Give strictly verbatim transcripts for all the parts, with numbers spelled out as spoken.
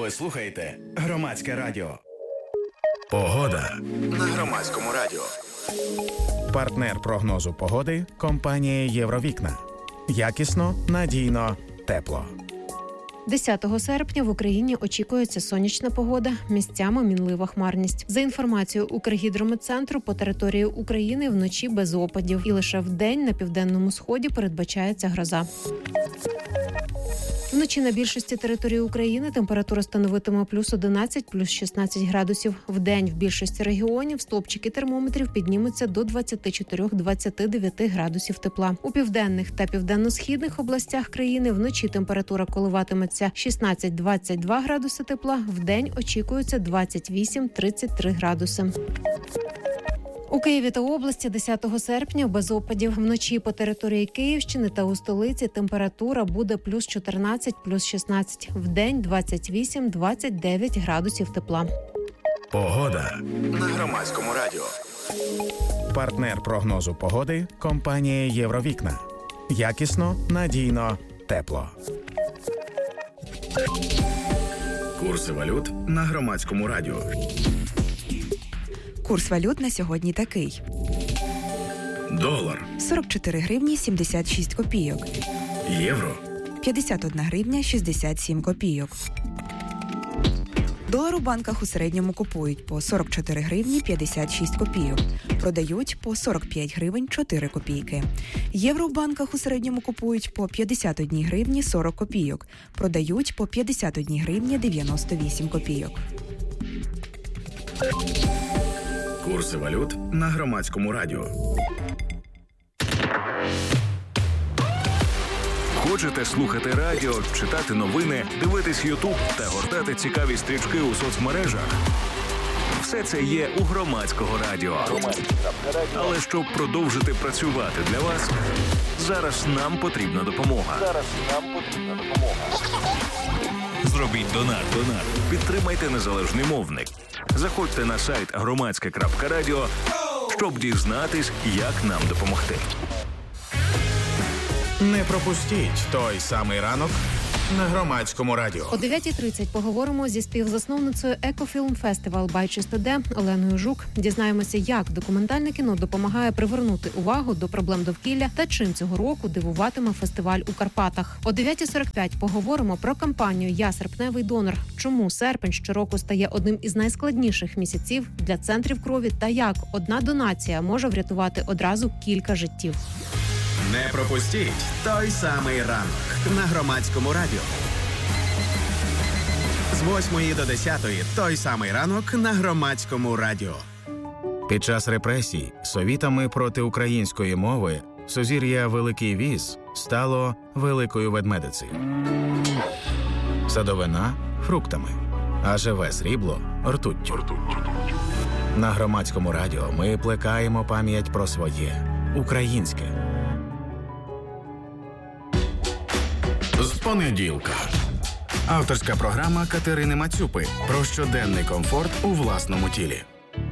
Ви слухаєте Громадське радіо. Погода на Громадському радіо. Партнер прогнозу погоди – компанія «Євровікна». Якісно, надійно, тепло. десятого серпня в Україні очікується сонячна погода, місцями мінлива хмарність. За інформацією Укргідрометцентру, по території України вночі без опадів. І лише вдень на південному сході передбачається гроза. Вночі на більшості території України температура становитиме плюс одинадцять, плюс шістнадцять градусів. Вдень в більшості регіонів стовпчики термометрів піднімуться до двадцять чотири - двадцять дев'ять градусів тепла. У південних та південно-східних областях країни вночі температура коливатиметься шістнадцять - двадцять два градуси тепла. Вдень очікується двадцять вісім - тридцять три градуси. У Києві та області десятого серпня без опадів. Вночі по території Київщини та у столиці температура буде плюс чотирнадцять, плюс шістнадцять. Вдень двадцять вісім - двадцять дев'ять градусів тепла. Погода на Громадському радіо. Партнер прогнозу погоди – компанія «Євровікна». Якісно, надійно, тепло. Курси валют на Громадському радіо. Курс валют на сьогодні такий. Долар сорок чотири гривні сімдесят шість копійок. Євро п'ятдесят одна гривня шістдесят сім копійок. Долар у банках у середньому купують по сорок чотири гривні п'ятдесят шість копійок. Продають по сорок п'ять гривень чотири копійки. Євро в банках у середньому купують по п'ятдесят одна гривні сорок копійок. Продають по п'ятдесят одна гривня дев'яносто вісім копійок. Курси валют на Громадському радіо. Хочете слухати радіо, читати новини, дивитись Ютуб та гортати цікаві стрічки у соцмережах? Все це є у Громадського радіо. Але щоб продовжити працювати для вас, зараз нам потрібна допомога. Зараз нам потрібна допомога. Зробіть донат. Донат. Підтримайте незалежний мовник. Заходьте на сайт громадське крапка радіо, щоб дізнатись, як нам допомогти. Не пропустіть той самий ранок на Громадському радіо. О дев'ятій тридцять поговоримо зі співзасновницею Екофільм Фестивал «Бай Чистоде» Оленою Жук. Дізнаємося, як документальне кіно допомагає привернути увагу до проблем довкілля та чим цього року дивуватиме фестиваль у Карпатах. О дев'ятій сорок п'ять поговоримо про кампанію «Я серпневий донор». Чому серпень щороку стає одним із найскладніших місяців для центрів крові та як одна донація може врятувати одразу кілька життів. Не пропустіть той самий ранок на Громадському радіо. З восьмої до десятої той самий ранок на Громадському радіо. Під час репресій совітами проти української мови сузір'я Великий Віз стало Великою Ведмедицею. Садовина – фруктами, а живе срібло – ртуттю. На Громадському радіо ми плекаємо пам'ять про своє – українське. З понеділка. Авторська програма Катерини Мацюпи про щоденний комфорт у власному тілі.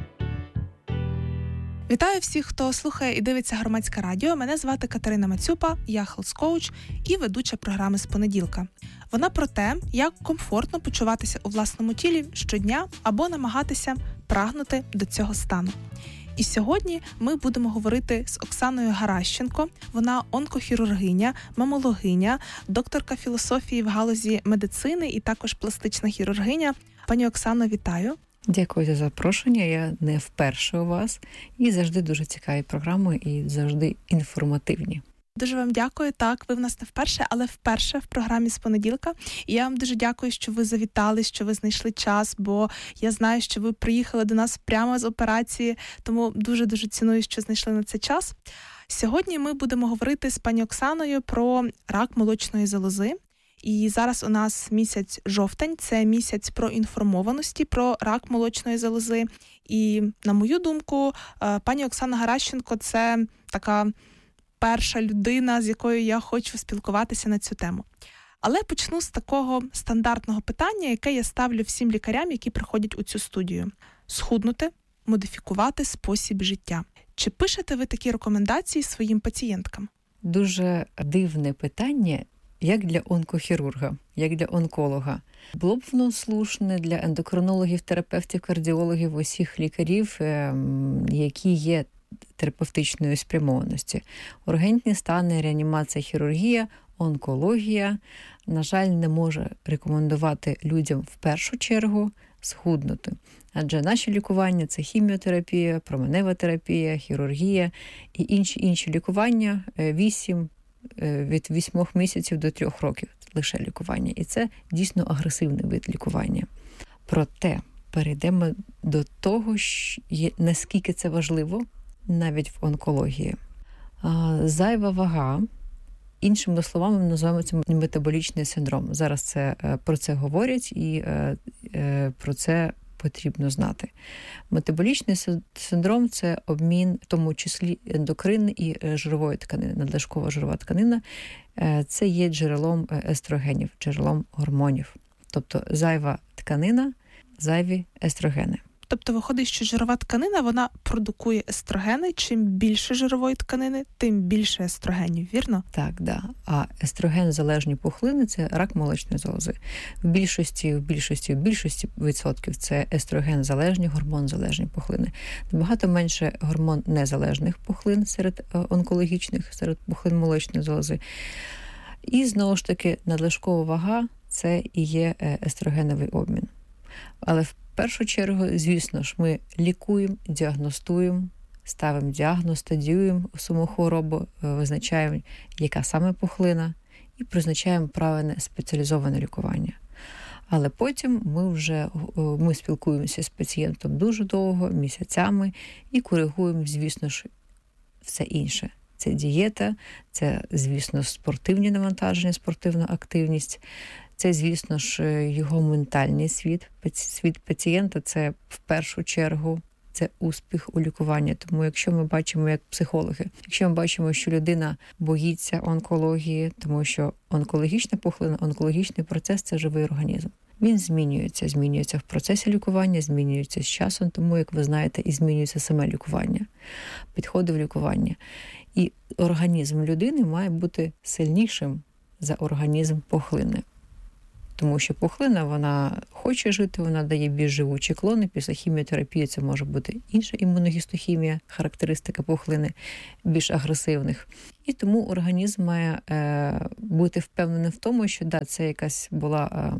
Вітаю всіх, хто слухає і дивиться Громадське радіо. Мене звати Катерина Мацюпа, я хелс-коуч і ведуча програми «З понеділка». Вона про те, як комфортно почуватися у власному тілі щодня або намагатися прагнути до цього стану. І сьогодні ми будемо говорити з Оксаною Гаращенко. Вона онкохірургиня, мамологиня, докторка філософії в галузі медицини і також пластична хірургиня. Пані Оксано, вітаю. Дякую за запрошення. Я не вперше у вас. І завжди дуже цікаві програми і завжди інформативні. Дуже вам дякую. Так, ви в нас не вперше, але вперше в програмі «З понеділка». І я вам дуже дякую, що ви завітали, що ви знайшли час, бо я знаю, що ви приїхали до нас прямо з операції, тому дуже-дуже ціную, що знайшли на це час. Сьогодні ми будемо говорити з пані Оксаною про рак молочної залози. І зараз у нас місяць жовтень, це місяць проінформованості про рак молочної залози. І, на мою думку, пані Оксана Гаращенко – це така перша людина, з якою я хочу спілкуватися на цю тему. Але почну з такого стандартного питання, яке я ставлю всім лікарям, які приходять у цю студію. Схуднути, модифікувати спосіб життя. Чи пишете ви такі рекомендації своїм пацієнткам? Дуже дивне питання, як для онкохірурга, як для онколога. Було б воно слушне для ендокринологів, терапевтів, кардіологів, усіх лікарів, які є терапевтичної спрямованості. Ургентні стани, реанімація, хірургія, онкологія, на жаль, не може рекомендувати людям в першу чергу схуднути. Адже наші лікування – це хіміотерапія, променева терапія, хірургія і інші інші лікування вісім, від вісьмох місяців до трьох років лише лікування. І це дійсно агресивний вид лікування. Проте перейдемо до того, наскільки це важливо навіть в онкології. Зайва вага, іншими словами, ми називаємо це метаболічний синдром. Зараз це, про це говорять і про це потрібно знати. Метаболічний синдром – це обмін, в тому числі ендокрин і жирової тканини. Надлишкова жирова тканина – це є джерелом естрогенів, джерелом гормонів. Тобто зайва тканина, зайві естрогени. Тобто виходить, що жирова тканина, вона продукує естрогени. Чим більше жирової тканини, тим більше естрогенів, вірно? Так, да. А естроген-залежні пухлини – це рак молочної залози. В більшості, в більшості, в більшості відсотків це естроген-залежні, гормон-залежні пухлини. Набагато менше гормон-незалежних пухлин серед онкологічних, серед пухлин молочної залози. І, знову ж таки, надлишкова вага – це і є естрогеновий обмін. Але в В першу чергу, звісно ж, ми лікуємо, діагностуємо, ставимо діагноз, стадіюємо саму хворобу, визначаємо, яка саме пухлина, і призначаємо правильне спеціалізоване лікування. Але потім ми вже ми спілкуємося з пацієнтом дуже довго, місяцями, і коригуємо, звісно ж, все інше. Це дієта, це, звісно, спортивні навантаження, спортивна активність. Це, звісно ж, його ментальний світ. Світ пацієнта – це в першу чергу це успіх у лікуванні. Тому якщо ми бачимо, як психологи, якщо ми бачимо, що людина боїться онкології, тому що онкологічна пухлина, онкологічний процес – це живий організм. Він змінюється, змінюється в процесі лікування, змінюється з часом, тому, як ви знаєте, і змінюється саме лікування, підходи в лікування. І організм людини має бути сильнішим за організм пухлини. Тому що пухлина, вона хоче жити, вона дає більш живучі клони. Після хіміотерапії це може бути інша імуногістохімія, характеристика пухлини, більш агресивних. І тому організм має е, бути впевнений в тому, що да, це якась була е,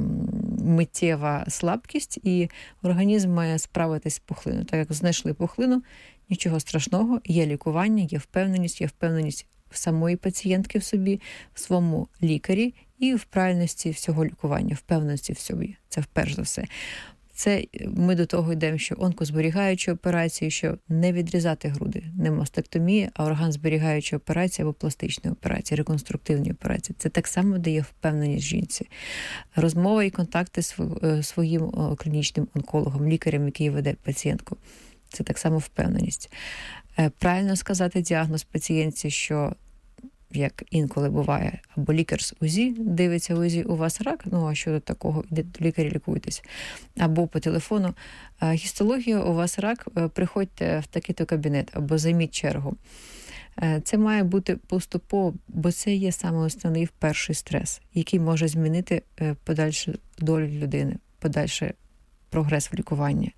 миттєва слабкість, і організм має справитись з пухлиною. Так як знайшли пухлину, нічого страшного, є лікування, є впевненість, є впевненість в самої пацієнтки в собі, в своєму лікарі, і в правильності всього лікування, впевненості в собі. Це вперше за все. Це ми до того йдемо, що онкозберігаючі операції, що не відрізати груди, не мастектомія, а органзберігаючі операції або пластичні операції, реконструктивні операції. Це так само дає впевненість жінці. Розмова і контакти з своїм клінічним онкологом, лікарем, який веде пацієнтку. Це так само впевненість. Правильно сказати діагноз пацієнтці, що як інколи буває, або лікар з УЗІ дивиться УЗІ, у вас рак, ну а що до такого, йдете до лікаря, лікуйтесь. Або по телефону, гістологія, у вас рак, приходьте в такий-то кабінет, або займіть чергу. Це має бути поступово, бо це є саме основний перший стрес, який може змінити подальшу долю людини, подальший прогрес в лікуванні.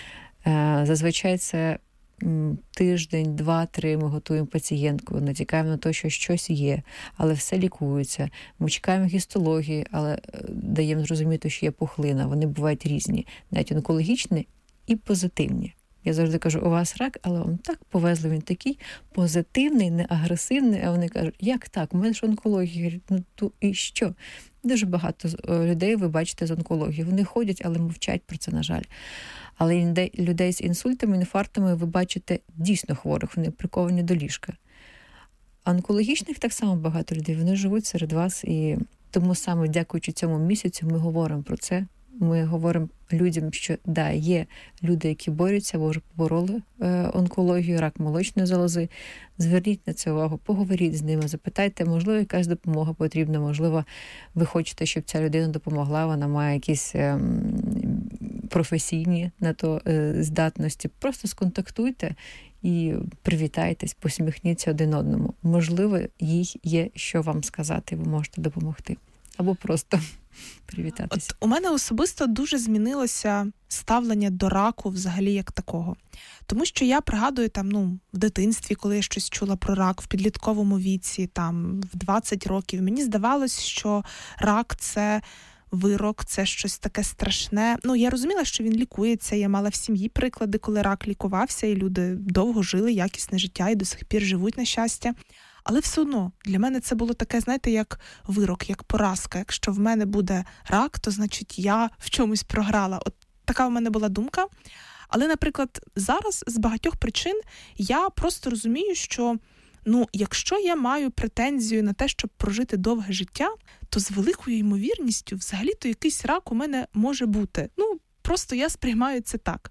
Зазвичай це тиждень, два, три ми готуємо пацієнтку, натякаємо на те, що щось є, але все лікується. Ми чекаємо гістології, але даємо зрозуміти, що є пухлина. Вони бувають різні, навіть онкологічні і позитивні. Я завжди кажу, у вас рак, але вам так повезли, він такий позитивний, не агресивний, а вони кажуть, як так, у мене ж онкологія. Я говорю, ну то і що? Дуже багато людей ви бачите з онкології. Вони ходять, але мовчать про це, на жаль. Але людей з інсультами, інфарктами ви бачите дійсно хворих, вони приковані до ліжка. Онкологічних так само багато людей, вони живуть серед вас, і тому саме дякуючи цьому місяцю ми говоримо про це. Ми говоримо людям, що да, є люди, які борються, або вже побороли е, онкологію, рак молочної залози. Зверніть на це увагу, поговоріть з ними, запитайте, можливо, якась допомога потрібна, можливо, ви хочете, щоб ця людина допомогла, вона має якісь е, професійні на то здатності. Просто сконтактуйте і привітайтесь, посміхніться один одному. Можливо, їй є що вам сказати, ви можете допомогти. Або просто привітатися. От у мене особисто дуже змінилося ставлення до раку взагалі як такого. Тому що я пригадую там, ну, в дитинстві, коли я щось чула про рак, в підлітковому віці, там, в двадцять років, мені здавалось, що рак – це вирок, це щось таке страшне. Ну, я розуміла, що він лікується, я мала в сім'ї приклади, коли рак лікувався, і люди довго жили, якісне життя, і до сих пір живуть, на щастя. Але все одно, для мене це було таке, знаєте, як вирок, як поразка. Якщо в мене буде рак, то, значить, я в чомусь програла. От така в мене була думка. Але, наприклад, зараз з багатьох причин я просто розумію, що, ну, якщо я маю претензію на те, щоб прожити довге життя, то з великою ймовірністю взагалі-то якийсь рак у мене може бути. Ну, просто я сприймаю це так.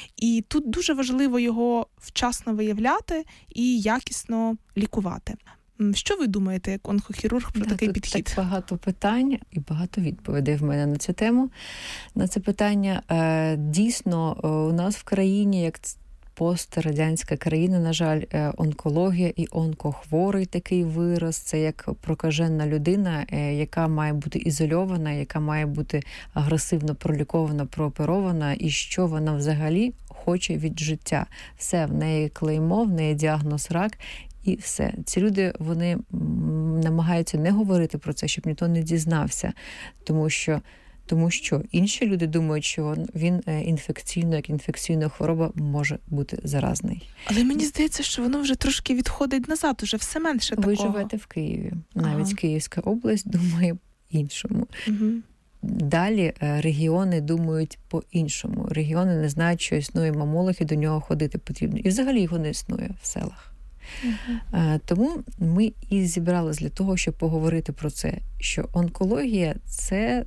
І тут дуже важливо його вчасно виявляти і якісно лікувати. Що ви думаєте, як онкохірург, про да, такий тут підхід? Так багато питань і багато відповідей в мене на цю тему. На це питання. Дійсно, у нас в країні, як пострадянська країна, на жаль, онкологія і онкохворий такий вираз. Це як прокажена людина, яка має бути ізольована, яка має бути агресивно пролікована, прооперована, і що вона взагалі хоче від життя. Все, в неї клеймо, в неї діагноз рак, і все. Ці люди, вони намагаються не говорити про це, щоб ніхто не дізнався, тому що Тому що інші люди думають, що він інфекційно, як інфекційна хвороба може бути заразний. Але мені здається, що воно вже трошки відходить назад, уже все менше такого. Ви живете в Києві. Навіть ага. Київська область думає по-іншому. Угу. Далі регіони думають по-іншому. Регіони не знають, що існує мамолог, і до нього ходити потрібно. І взагалі його не існує в селах. Uh-huh. Тому ми і зібрались для того, щоб поговорити про це, що онкологія – це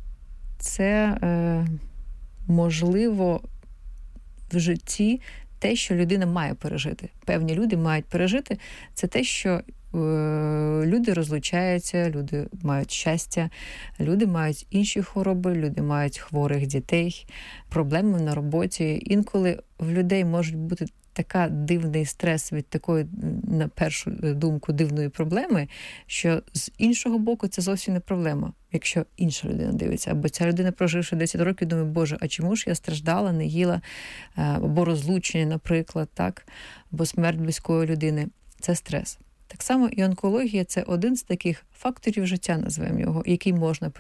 Це е, можливо в житті те, що людина має пережити. Певні люди мають пережити. Це те, що е, люди розлучаються, люди мають щастя, люди мають інші хвороби, люди мають хворих дітей, проблеми на роботі. Інколи в людей можуть бути така дивний стрес від такої, на першу думку, дивної проблеми, що з іншого боку це зовсім не проблема, якщо інша людина дивиться. Або ця людина, проживши десять років, думає, боже, а чому ж я страждала, не їла, або розлучення, наприклад, так, або смерть близької людини. Це стрес. Так само і онкологія – це один з таких факторів життя, назвемо його, який можна